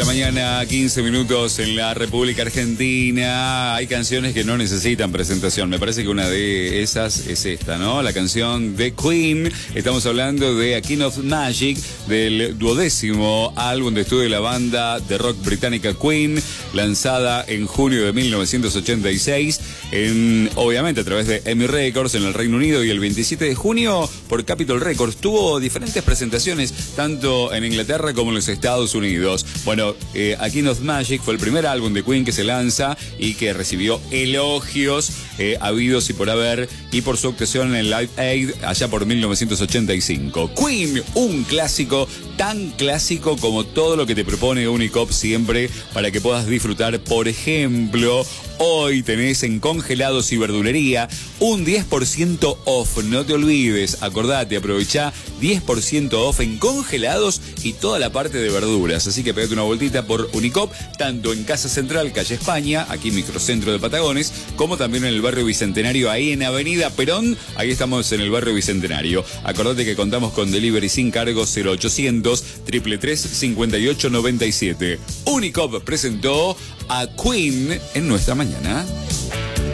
la mañana, 15 minutos en la República Argentina. Hay canciones que no necesitan presentación. Me parece que una de esas es esta, ¿no? La canción de Queen. Estamos hablando de A King of Magic, del 12º álbum de estudio de la banda de rock británica Queen, lanzada en junio de 1986, obviamente a través de EMI Records en el Reino Unido, y el 27 de junio por Capitol Records. Tuvo diferentes presentaciones, tanto en Inglaterra como en los Estados Unidos. Bueno, A King of Magic fue el primer álbum de Queen que se lanza y que recibió elogios habidos y por haber, y por su actuación en Live Aid allá por 1985. Queen, un clásico, tan clásico como todo lo que te propone Unicop siempre para que puedas disfrutar. Por ejemplo, hoy tenés en Congelados y Verdulería un 10% off. No te olvides, acordate, aprovechá 10% off en congelados y toda la parte de verduras. Así que pegate una vueltita por Unicop, tanto en Casa Central, calle España, aquí microcentro de Patagones, como también en el barrio Bicentenario, ahí en Avenida Perón. Ahí estamos en el barrio Bicentenario. Acordate que contamos con delivery sin cargo 0800 333 5897. Unicop presentó a Queen en nuestra mañana.